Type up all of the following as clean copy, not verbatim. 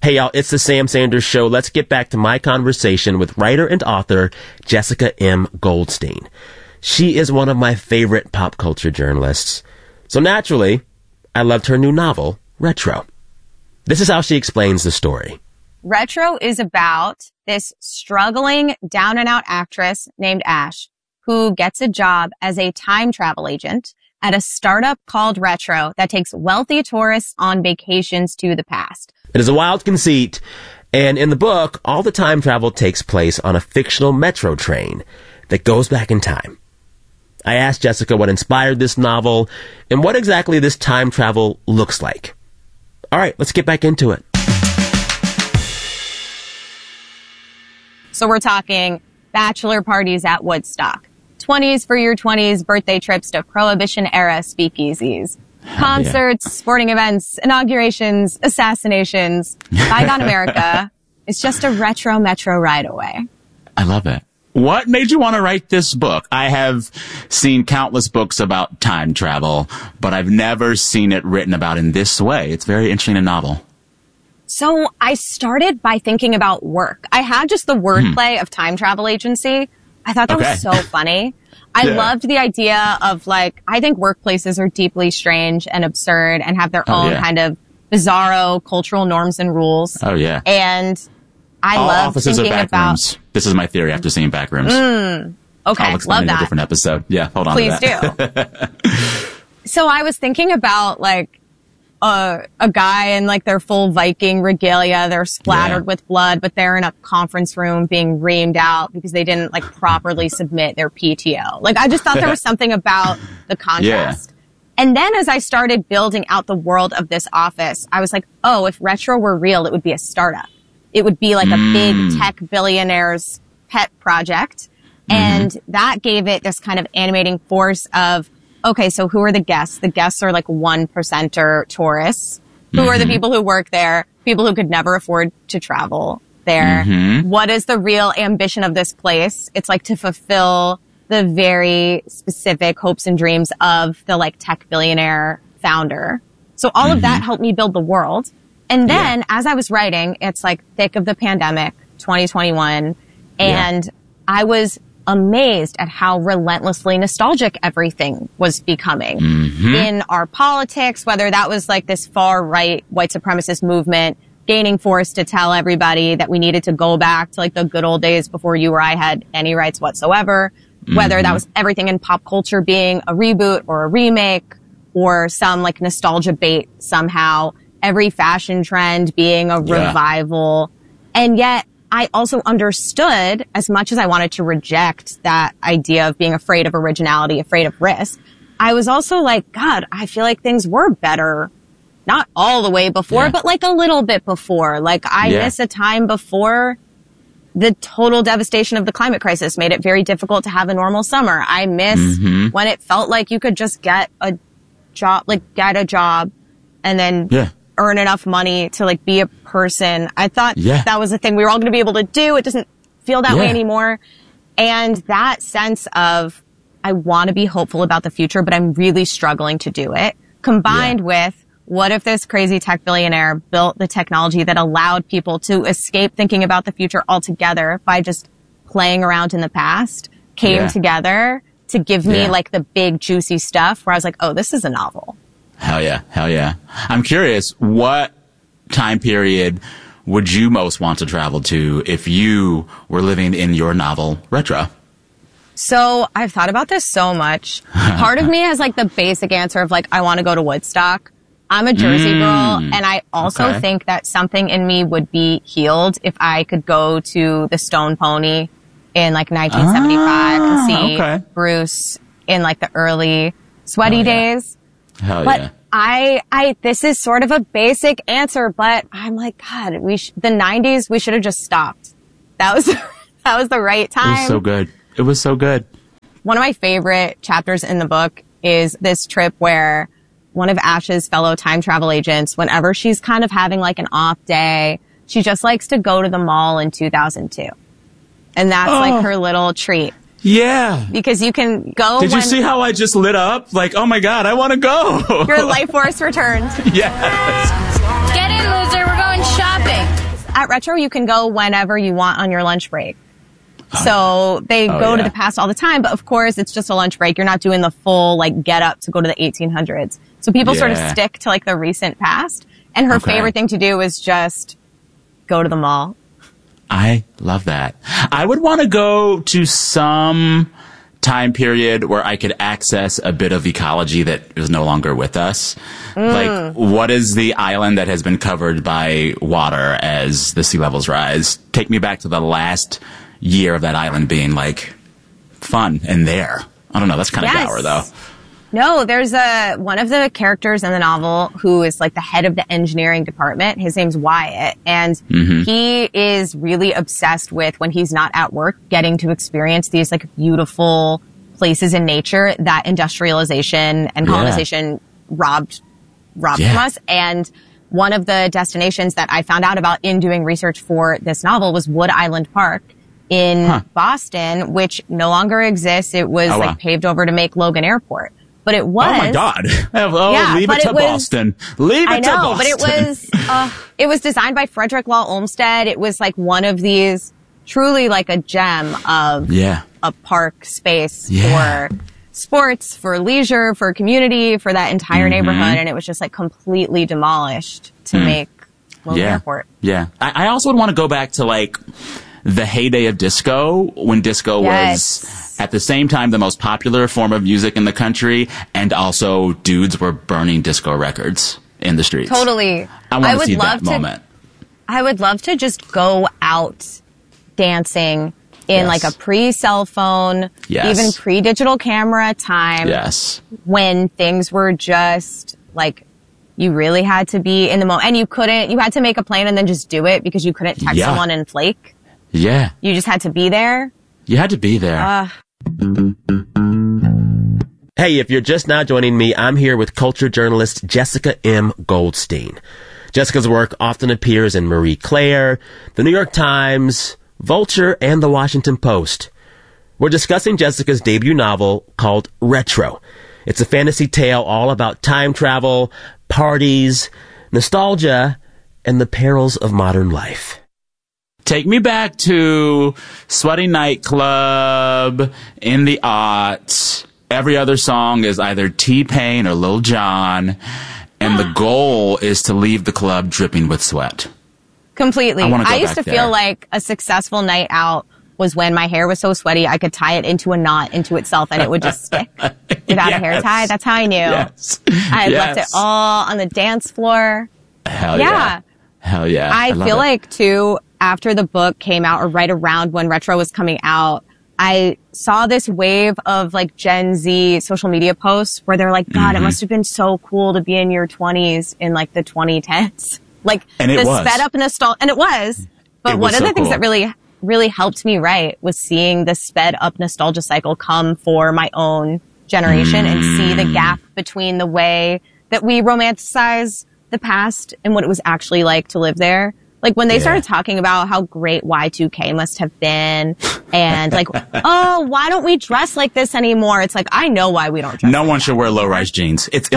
Hey y'all, it's the Sam Sanders Show. Let's get back to my conversation with writer and author Jessica M. Goldstein. She is one of my favorite pop culture journalists. So naturally, I loved her new novel, Retro. This is how she explains the story. Retro is about this struggling down-and-out actress named Ash who gets a job as a time travel agent at a startup called Retro that takes wealthy tourists on vacations to the past. It is a wild conceit, and in the book, all the time travel takes place on a fictional metro train that goes back in time. I asked Jessica what inspired this novel and what exactly this time travel looks like. All right, let's get back into it. So we're talking bachelor parties at Woodstock, 20s for your 20s, birthday trips to Prohibition-era speakeasies, concerts, sporting events, inaugurations, assassinations. Bygone America is just a retro metro ride away. I love it. What made you want to write this book? I have seen countless books about time travel, but I've never seen it written about in this way. It's very interesting and novel. So I started by thinking about work. I had just the wordplay of time travel agency. I thought that was so funny. I loved the idea of, like, I think workplaces are deeply strange and absurd and have their own kind of bizarro cultural norms and rules. Oh, yeah. And I love offices thinking are back about... rooms. This is my theory after seeing Backrooms. Okay, I'll explain in a different episode. Yeah, hold on Please to that. do. So I was thinking about, like, a guy in, like, their full Viking regalia. They're splattered with blood, but they're in a conference room being reamed out because they didn't, like, properly submit their PTO. Like, I just thought there was something about the contrast. And then as I started building out the world of this office, I was like, oh, if Retro were real, it would be a startup. It would be like a big tech billionaire's pet project. And that gave it this kind of animating force of, okay, so who are the guests? The guests are like 1%er tourists. Who are the people who work there? People who could never afford to travel there. What is the real ambition of this place? It's like to fulfill the very specific hopes and dreams of the like tech billionaire founder. So all of that helped me build the world. And then as I was writing, it's like thick of the pandemic, 2021. And I was amazed at how relentlessly nostalgic everything was becoming in our politics, whether that was like this far right white supremacist movement gaining force to tell everybody that we needed to go back to like the good old days before you or I had any rights whatsoever, whether that was everything in pop culture being a reboot or a remake or some like nostalgia bait somehow, every fashion trend being a revival. And yet I also understood, as much as I wanted to reject that idea of being afraid of originality, afraid of risk, I was also like, God, I feel like things were better. Not all the way before, but like a little bit before. Like I miss a time before the total devastation of the climate crisis made it very difficult to have a normal summer. I miss when it felt like you could just get a job, and then earn enough money to like be a person. I thought that was a thing we were all going to be able to do. It doesn't feel that way anymore. And that sense of I want to be hopeful about the future, but I'm really struggling to do it, combined with what if this crazy tech billionaire built the technology that allowed people to escape thinking about the future altogether by just playing around in the past, came together to give me like the big juicy stuff where I was like, oh, this is a novel. Hell yeah. Hell yeah. I'm curious, what time period would you most want to travel to if you were living in your novel, Retro? So I've thought about this so much. Part of me has like the basic answer of like, I want to go to Woodstock. I'm a Jersey girl, and I also think that something in me would be healed if I could go to the Stone Pony in like 1975 and see Bruce in like the early sweaty days. Hell but this is sort of a basic answer, but I'm like, God, the 90s, we should have just stopped. That was the right time. It was so good. It was so good. One of my favorite chapters in the book is this trip where one of Ash's fellow time travel agents, whenever she's kind of having like an off day, she just likes to go to the mall in 2002. And that's like her little treat. Yeah. Because you can go. Did you see how I just lit up? Like, oh my God, I want to go. Your life force returned. Yes. Get in, loser. We're going shopping. Retro, you can go whenever you want on your lunch break. So they go to the past all the time, but of course it's just a lunch break. You're not doing the full like get up to go to the 1800s. So people sort of stick to like the recent past. And her favorite thing to do is just go to the mall. I love that. I would want to go to some time period where I could access a bit of ecology that is no longer with us. Like, what is the island that has been covered by water as the sea levels rise? Take me back to the last year of that island being like fun and there. I don't know. That's kind of dour though. No, there's one of the characters in the novel who is like the head of the engineering department. His name's Wyatt, and he is really obsessed with, when he's not at work, getting to experience these like beautiful places in nature that industrialization and colonization robbed from us. And one of the destinations that I found out about in doing research for this novel was Wood Island Park in Boston, which no longer exists. It was paved over to make Logan Airport. But it was. Oh my God! Leave it to Boston. Leave it to Boston. But it was designed by Frederick Law Olmsted. It was like one of these truly like a gem of a park space for sports, for leisure, for community, for that entire neighborhood, and it was just like completely demolished to make Logan Airport. Yeah, I also would want to go back to like the heyday of disco, when disco was at the same time the most popular form of music in the country, and also dudes were burning disco records in the streets. Totally. I want to see that moment. I would love to just go out dancing in like a pre-cell phone, even pre-digital camera time. Yes. When things were just like, you really had to be in the moment, and you had to make a plan and then just do it because you couldn't text someone and flake. Yeah. You just had to be there. You had to be there. Hey, if you're just now joining me, I'm here with culture journalist Jessica M. Goldstein. Jessica's work often appears in Marie Claire, The New York Times, Vulture, and The Washington Post. We're discussing Jessica's debut novel called Retro. It's a fantasy tale all about time travel, parties, nostalgia, and the perils of modern life. Take me back to sweaty nightclub in the aughts. Every other song is either T-Pain or Lil Jon, and the goal is to leave the club dripping with sweat. Completely. I used to feel like a successful night out was when my hair was so sweaty I could tie it into a knot into itself and it would just stick without a hair tie. That's how I knew. I left it all on the dance floor. Hell yeah. Hell yeah. I feel like, too, after the book came out, or right around when Retro was coming out, I saw this wave of like Gen Z social media posts where they're like, God, it must have been so cool to be in your 20s in like the 2010s. Like the sped up nostalgia. And it was. But one of the things that really helped me write was seeing the sped up nostalgia cycle come for my own generation and see the gap between the way that we romanticize the past and what it was actually like to live there. Like when they started talking about how great Y2K must have been and like, oh, why don't we dress like this anymore? It's like, I know why we don't dress No like one that. should wear low-rise jeans. It's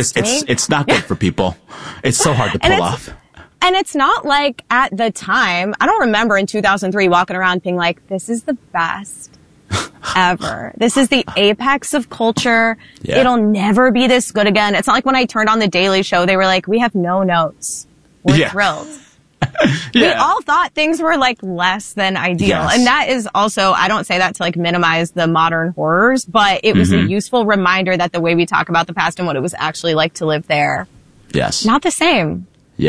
not good for people. It's so hard to pull off. And it's not like at the time, I don't remember in 2003 walking around being like, this is the best ever. This is the apex of culture. It'll never be this good again. It's not like when I turned on The Daily Show, they were like, we have no notes. We're thrilled. We all thought things were like less than ideal. And that is also, I don't say that to like minimize the modern horrors, but it was a useful reminder that the way we talk about the past and what it was actually like to live there. Not the same.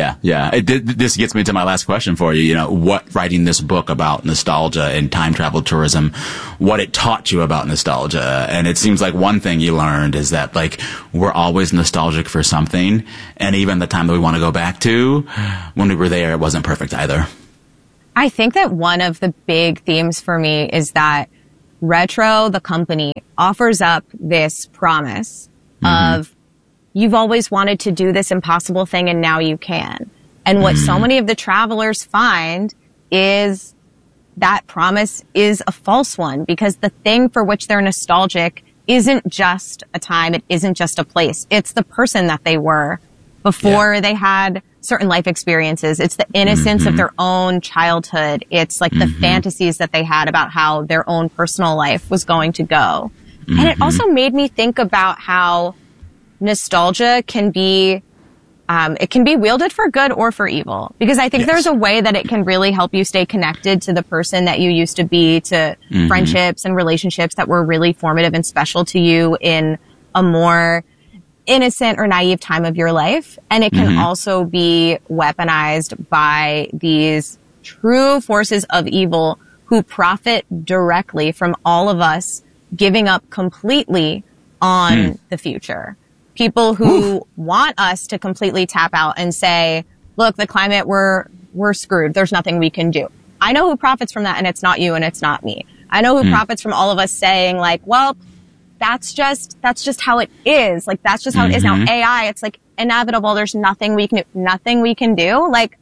This gets me to my last question for you. You know, what writing this book about nostalgia and time travel tourism, what it taught you about nostalgia. And it seems like one thing you learned is that like we're always nostalgic for something. And even the time that we want to go back to, when we were there, it wasn't perfect either. I think that one of the big themes for me is that Retro, the company, offers up this promise of you've always wanted to do this impossible thing and now you can. And what so many of the travelers find is that promise is a false one because the thing for which they're nostalgic isn't just a time. It isn't just a place. It's the person that they were before they had certain life experiences. It's the innocence of their own childhood. It's like the fantasies that they had about how their own personal life was going to go. And it also made me think about how nostalgia can be, it can be wielded for good or for evil. Because I think there's a way that it can really help you stay connected to the person that you used to be, to friendships and relationships that were really formative and special to you in a more innocent or naive time of your life. And it can also be weaponized by these true forces of evil who profit directly from all of us giving up completely on the future. People who want us to completely tap out and say, look, the climate, we're screwed. There's nothing we can do. I know who profits from that, and it's not you and it's not me. I know who profits from all of us saying like, well, that's just how it is. Like, that's just how it is now. AI, it's like inevitable. There's nothing we can do. Like,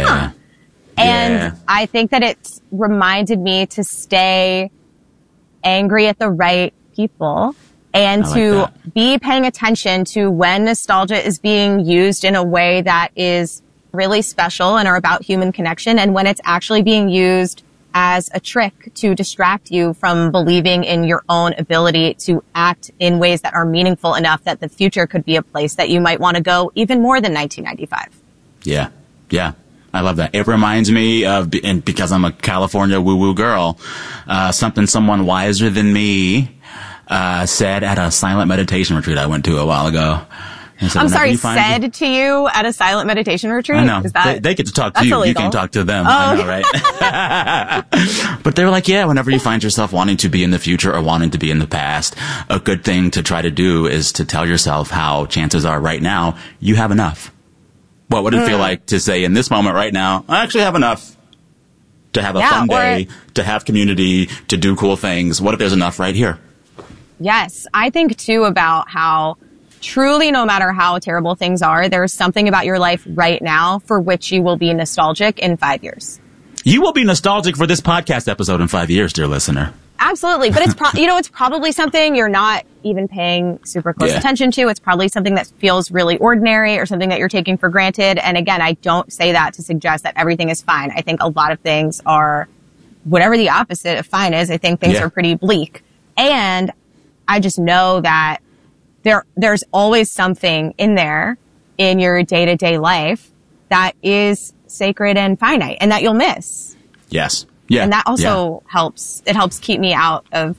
And I think that it's reminded me to stay angry at the right people and to be paying attention to when nostalgia is being used in a way that is really special and are about human connection, and when it's actually being used as a trick to distract you from believing in your own ability to act in ways that are meaningful enough that the future could be a place that you might want to go even more than 1995. Yeah. Yeah. I love that. It reminds me of, and because I'm a California woo-woo girl, something someone wiser than me said at a silent meditation retreat I went to a while ago. I'm sorry, said to you at a silent meditation retreat? I know. Is that, they get to talk to you. Illegal. You can't talk to them. Oh. I know, right? But they were like, yeah, whenever you find yourself wanting to be in the future or wanting to be in the past, a good thing to try to do is to tell yourself how chances are right now you have enough. What would it feel like to say in this moment right now, I actually have enough to have a fun day, to have community, to do cool things? What if there's enough right here? Yes. I think too about how truly, no matter how terrible things are, there's something about your life right now for which you will be nostalgic in 5 years. You will be nostalgic for this podcast episode in 5 years, dear listener. Absolutely. But it's it's probably something you're not even paying super close attention to. It's probably something that feels really ordinary or something that you're taking for granted. And again, I don't say that to suggest that everything is fine. I think a lot of things are whatever the opposite of fine is. I think things are pretty bleak. And I just know that there's always something in there in your day-to-day life that is sacred and finite and that you'll miss. Yes. Yeah. And that also helps. It helps keep me out of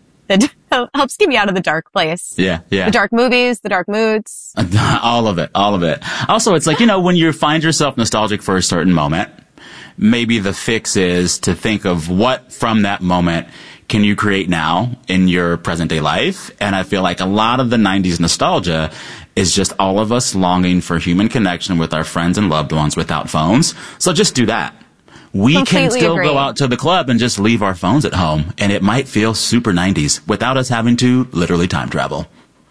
the dark place. Yeah. Yeah. The dark movies, the dark moods. All of it. All of it. Also, it's like, when you find yourself nostalgic for a certain moment, maybe the fix is to think of what from that moment can you create now in your present day life? And I feel like a lot of the 90s nostalgia is just all of us longing for human connection with our friends and loved ones without phones. So just do that. We can still go out to the club and just leave our phones at home, and it might feel super 90s without us having to literally time travel.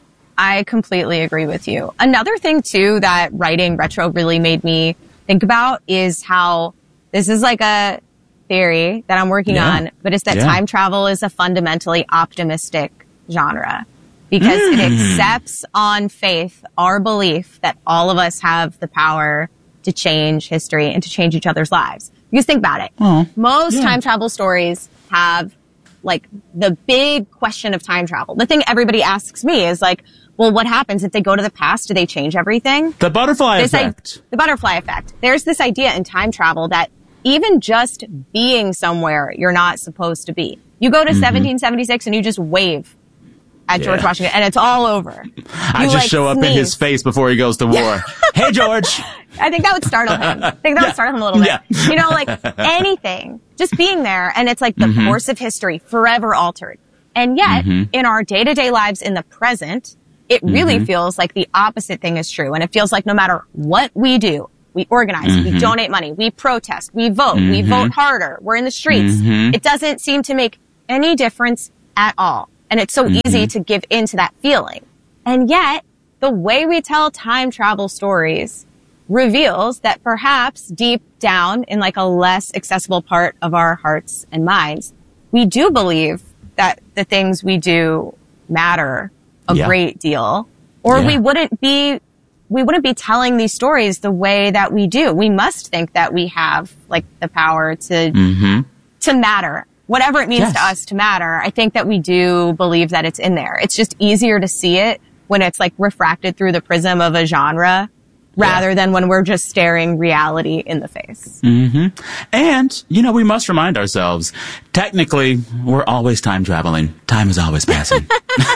I completely agree with you. Another thing, too, that writing retro really made me think about is how this is like a theory that I'm working on, but it's that time travel is a fundamentally optimistic genre because it accepts on faith our belief that all of us have the power to change history and to change each other's lives. Because think about it. Most time travel stories have like the big question of time travel. The thing everybody asks me is like, well, what happens if they go to the past? Do they change everything? The butterfly effect. The butterfly effect. There's this idea in time travel that even just being somewhere you're not supposed to be. You go to 1776 and you just wave at George Washington and it's all over. I just show up in his face before he goes to war. Hey, George. I think that would startle him. I think that would startle him a little bit. Like anything, just being there. And it's like the course of history forever altered. And yet in our day-to-day lives in the present, it really feels like the opposite thing is true. And it feels like no matter what we do, we organize, we donate money, we protest, we vote harder, we're in the streets. It doesn't seem to make any difference at all. And it's so easy to give in to that feeling. And yet, the way we tell time travel stories reveals that perhaps deep down in like a less accessible part of our hearts and minds, we do believe that the things we do matter a great deal, or we wouldn't be wouldn't be telling these stories the way that we do. We must think that we have like the power to matter, whatever it means to us to matter. I think that we do believe that it's in there. It's just easier to see it when it's like refracted through the prism of a genre rather than when we're just staring reality in the face. And, we must remind ourselves, technically, we're always time traveling. Time is always passing.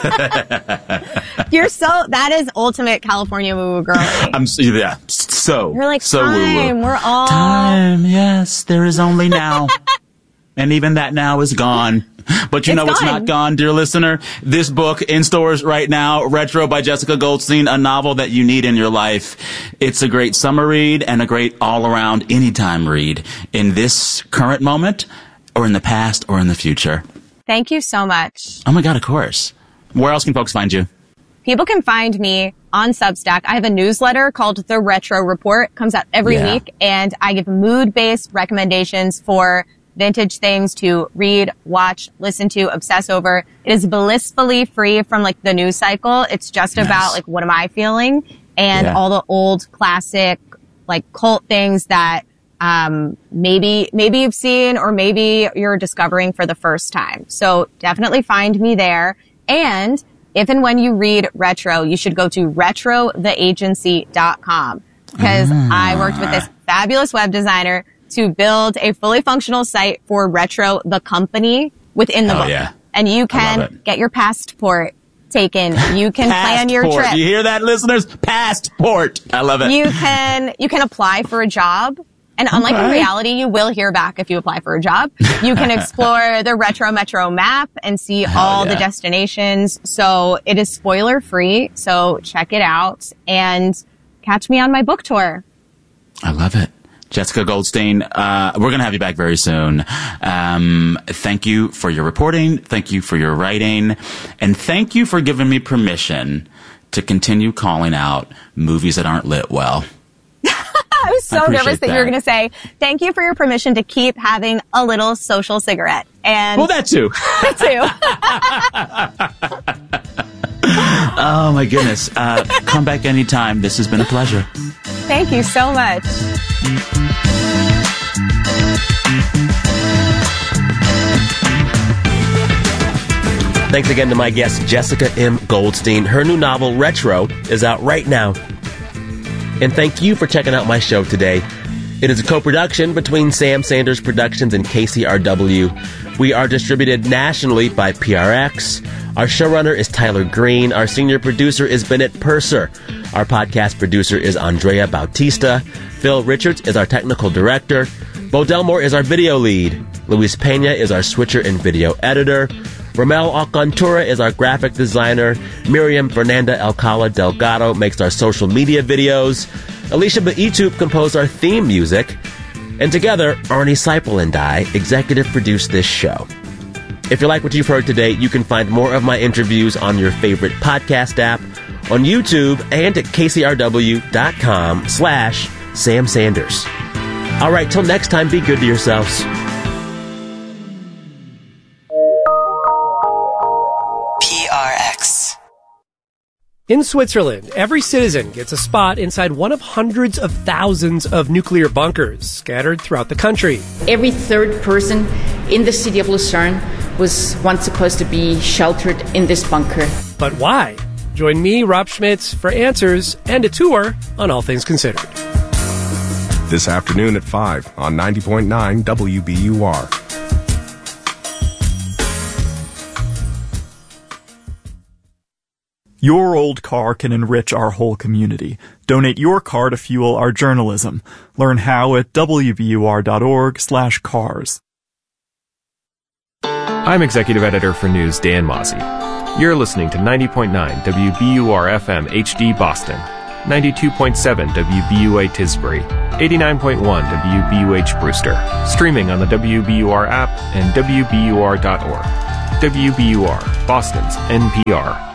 That is ultimate California woo-woo girl. You're like, so time, woo-woo. we're all... Time, yes, there is only now. And even that now is gone. But what's not gone, dear listener? This book in stores right now, Retro by Jessica Goldstein, a novel that you need in your life. It's a great summer read and a great all-around anytime read in this current moment or in the past or in the future. Thank you so much. Oh my God, of course. Where else can folks find you? People can find me on Substack. I have a newsletter called The Retro Report. It comes out every week, and I give mood-based recommendations for vintage things to read, watch, listen to, obsess over. It is blissfully free from like the news cycle. It's just about like, what am I feeling? And all the old classic like cult things that maybe you've seen or maybe you're discovering for the first time. So definitely find me there. And if and when you read Retro, you should go to retrotheagency.com because I worked with this fabulous web designer to build a fully functional site for Retro, the company, within the book. Yeah. And you can get your passport taken. You can plan your trip. You hear that, listeners? Passport. I love it. You can apply for a job. And unlike in reality, you will hear back if you apply for a job. You can explore the Retro Metro map and see all the destinations. So it is spoiler free. So check it out and catch me on my book tour. I love it. Jessica Goldstein, we're going to have you back very soon. Thank you for your reporting. Thank you for your writing. And thank you for giving me permission to continue calling out movies that aren't lit well. I was so nervous that you were going to say, thank you for your permission to keep having a little social cigarette. And well, that too. Oh, my goodness. Come back anytime. This has been a pleasure. Thank you so much. Thanks again to my guest, Jessica M. Goldstein. Her new novel, Retro, is out right now. And thank you for checking out my show today. It is a co-production between Sam Sanders Productions and KCRW. We are distributed nationally by PRX. Our showrunner is Tyler Green. Our senior producer is Bennett Purser. Our podcast producer is Andrea Bautista. Phil Richards is our technical director. Bo Delmore is our video lead. Luis Pena is our switcher and video editor. Ramel Alcantura is our graphic designer. Miriam Fernanda Alcala Delgado makes our social media videos. Alicia Baitup composed our theme music. And together, Arnie Seipel and I executive produce this show. If you like what you've heard today, you can find more of my interviews on your favorite podcast app, on YouTube, and at kcrw.com/Sam Sanders. All right, till next time, be good to yourselves. PRX. In Switzerland, every citizen gets a spot inside one of hundreds of thousands of nuclear bunkers scattered throughout the country. Every third person in the city of Lucerne was once supposed to be sheltered in this bunker. But why? Join me, Rob Schmitz, for answers and a tour on All Things Considered. This afternoon at 5 on 90.9 WBUR. Your old car can enrich our whole community. Donate your car to fuel our journalism. Learn how at wbur.org/cars. I'm Executive Editor for News Dan Mozzie. You're listening to 90.9 WBUR-FM HD Boston, 92.7 WBUA Tisbury, 89.1 WBUH Brewster, streaming on the WBUR app and WBUR.org. WBUR, Boston's NPR.